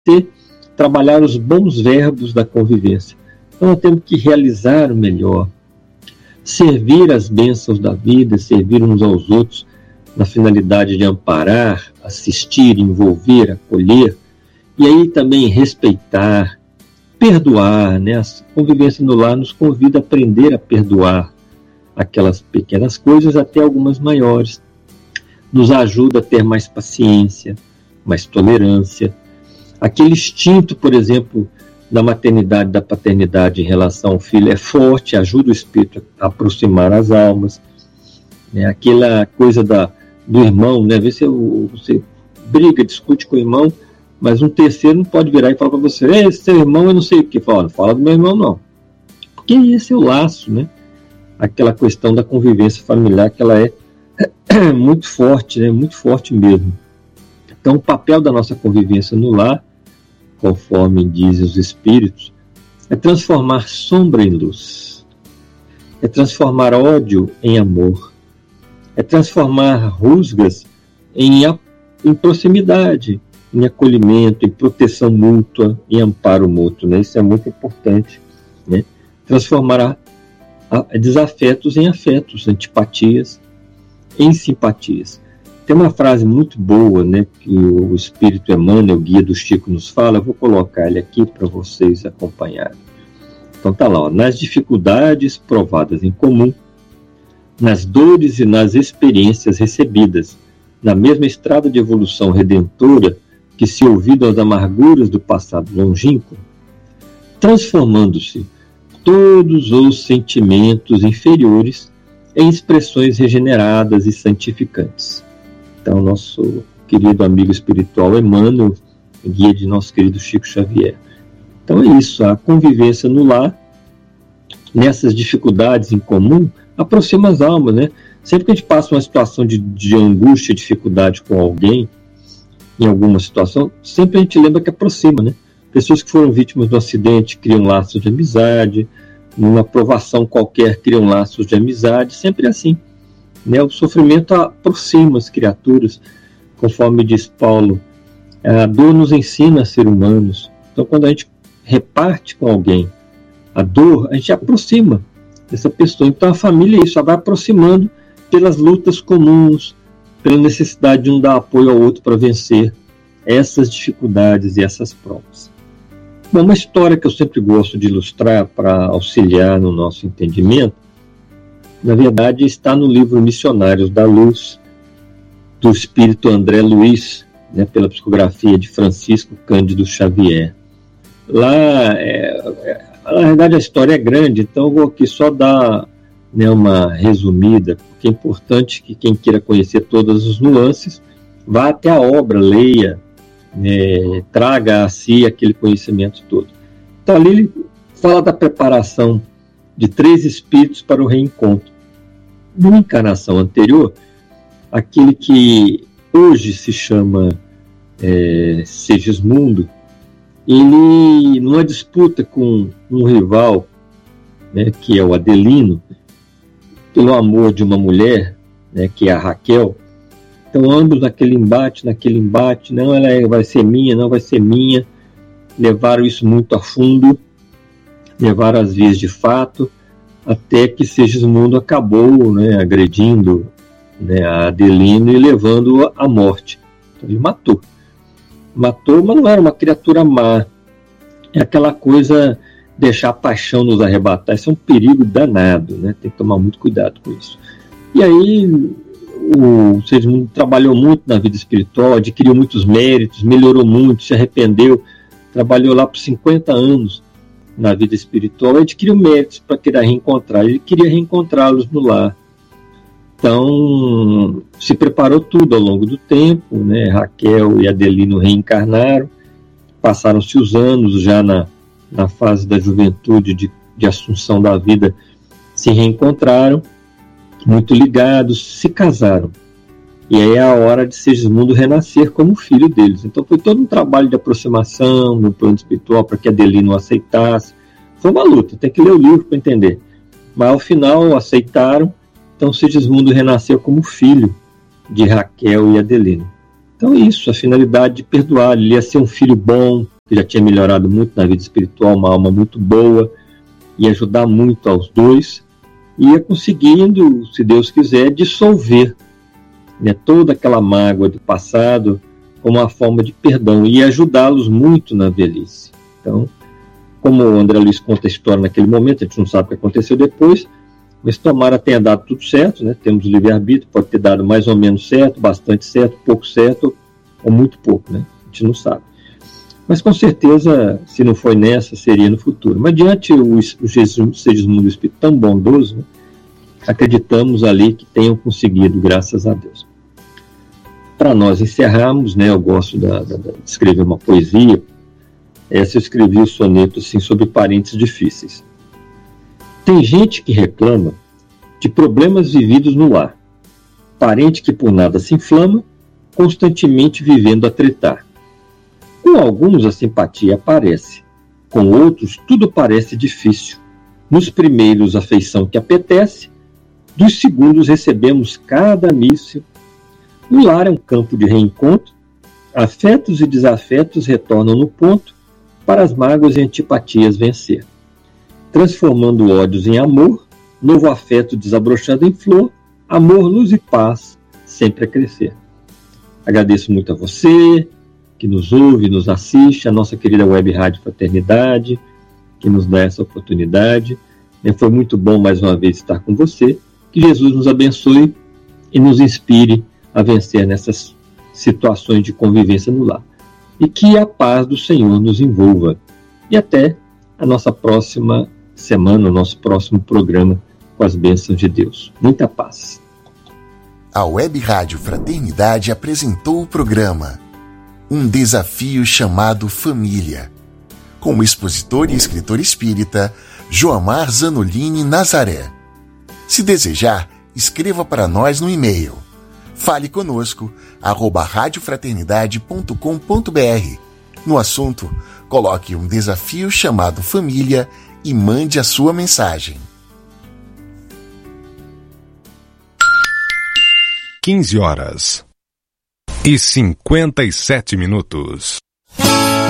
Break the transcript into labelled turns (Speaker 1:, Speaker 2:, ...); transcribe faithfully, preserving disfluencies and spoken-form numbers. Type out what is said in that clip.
Speaker 1: ser trabalhar os bons verbos da convivência. Então nós temos que realizar o melhor, servir as bênçãos da vida, servir uns aos outros na finalidade de amparar, assistir, envolver, acolher, e aí também respeitar, perdoar, né? A convivência no lar nos convida a aprender a perdoar aquelas pequenas coisas até algumas maiores. Nos ajuda a ter mais paciência, mais tolerância. Aquele instinto, por exemplo, da maternidade, da paternidade em relação ao filho é forte, ajuda o espírito a aproximar as almas. É aquela coisa da, do irmão, né? Às vezes você, você briga, discute com o irmão, mas um terceiro não pode virar e falar para você: esse seu irmão eu não sei o que. Fala, não fala do meu irmão não. Porque esse é o laço, né? Aquela questão da convivência familiar, que ela é muito forte, né? Muito forte mesmo. Então o papel da nossa convivência no lar, conforme dizem os espíritos, é transformar sombra em luz, é transformar ódio em amor, é transformar rusgas em, em proximidade, em acolhimento, em proteção mútua, em amparo mútuo, né? Isso é muito importante, né? Transformar a, a, desafetos em afetos, antipatias em simpatias. Tem uma frase muito boa, né, que o Espírito Emmanuel, o guia do Chico, nos fala. Eu vou colocar ele aqui para vocês acompanharem. Então tá lá, ó, nas dificuldades provadas em comum, nas dores e nas experiências recebidas, na mesma estrada de evolução redentora que se ouviram as amarguras do passado longínquo, transformando-se todos os sentimentos inferiores em expressões regeneradas e santificantes. Então, nosso querido amigo espiritual Emmanuel, guia de nosso querido Chico Xavier. Então é isso, a convivência no lar, nessas dificuldades em comum, aproxima as almas, né? Sempre que a gente passa uma situação de, de angústia, dificuldade com alguém, em alguma situação, sempre a gente lembra que aproxima, né? Pessoas que foram vítimas do acidente criam laços de amizade, numa provação qualquer criam laços de amizade, sempre assim, né? O sofrimento aproxima as criaturas, conforme diz Paulo, a dor nos ensina a ser humanos. Então quando a gente reparte com alguém a dor, a gente aproxima essa pessoa. Então a família é isso, ela vai aproximando pelas lutas comuns, pela necessidade de um dar apoio ao outro para vencer essas dificuldades e essas provas. Bom, uma história que eu sempre gosto de ilustrar para auxiliar no nosso entendimento, na verdade está no livro Missionários da Luz, do espírito André Luiz, né, pela psicografia de Francisco Cândido Xavier. Lá, é, é, na verdade a história é grande, então eu vou aqui só dar, né, uma resumida, porque é importante que quem queira conhecer todas as nuances vá até a obra, leia, né, traga a si aquele conhecimento todo. Então ali ele fala da preparação de três espíritos para o reencontro. Numa encarnação anterior, aquele que hoje se chama é, Segismundo, ele, numa disputa com um rival, né, que é o Adelino, pelo amor de uma mulher, né, que é a Raquel. Então ambos naquele embate, naquele embate, não, ela é, vai ser minha, não vai ser minha, levaram isso muito a fundo, levaram as vias de fato, até que Segismundo acabou, né, agredindo, né, a Adelino e levando-a à morte. Então ele matou. Matou, mas não era uma criatura má. É aquela coisa, deixar a paixão nos arrebatar. Isso é um perigo danado, né? Tem que tomar muito cuidado com isso. E aí o Segismundo trabalhou muito na vida espiritual, adquiriu muitos méritos, melhorou muito, se arrependeu, trabalhou lá por cinquenta anos na vida espiritual, adquiriu méritos para querer reencontrar. Ele queria reencontrá-los no lar. Então, se preparou tudo ao longo do tempo, né? Raquel e Adelino reencarnaram, passaram-se os anos já na, na fase da juventude, de, de assunção da vida, se reencontraram, muito ligados, se casaram. E aí é a hora de Segismundo renascer como filho deles. Então foi todo um trabalho de aproximação no plano espiritual para que Adelino aceitasse. Foi uma luta, tem que ler o livro para entender. Mas ao final aceitaram. Então Segismundo renasceu como filho de Raquel e Adelino. Então é isso, a finalidade de perdoar. Ele ia ser um filho bom, que já tinha melhorado muito na vida espiritual, uma alma muito boa, ia ajudar muito aos dois, e ia conseguindo, se Deus quiser, dissolver, né, toda aquela mágoa do passado como uma forma de perdão, e ajudá-los muito na velhice. Então, como o André Luiz conta a história naquele momento, a gente não sabe o que aconteceu depois, mas tomara tenha dado tudo certo, né? Temos livre-arbítrio, pode ter dado mais ou menos certo, bastante certo, pouco certo, ou muito pouco, né? A gente não sabe. Mas com certeza, se não foi nessa, seria no futuro. Mas diante o, o Jesus, Segismundo, o Espírito tão bondoso, né? Acreditamos ali que tenham conseguido, graças a Deus. Para nós encerrarmos, né? Eu gosto da, da, de escrever uma poesia. Essa eu escrevi o soneto assim, sobre parentes difíceis. Tem gente que reclama de problemas vividos no lar. Parente que por nada se inflama, constantemente vivendo a tretar. Com alguns a simpatia aparece, com outros tudo parece difícil. Nos primeiros a afeição que apetece, dos segundos recebemos cada míssil. O lar é um campo de reencontro, afetos e desafetos retornam no ponto, para as mágoas e antipatias vencer. Transformando ódios em amor, novo afeto desabrochando em flor, amor, luz e paz, sempre a crescer. Agradeço muito a você, que nos ouve, nos assiste, a nossa querida Web Rádio Fraternidade, que nos dá essa oportunidade. Foi muito bom mais uma vez estar com você. Que Jesus nos abençoe e nos inspire a vencer nessas situações de convivência no lar. E que a paz do Senhor nos envolva. E até a nossa próxima semana, o nosso próximo programa com as bênçãos de Deus. Muita paz.
Speaker 2: A Web Rádio Fraternidade apresentou o programa Um Desafio Chamado Família, com o expositor e escritor espírita Joamar Zanolini Nazaré. Se desejar, escreva para nós no e-mail fale conosco, arroba radiofraternidade ponto com ponto br. No assunto, coloque um desafio chamado família e mande a sua mensagem.
Speaker 3: quinze horas e cinquenta e sete minutos.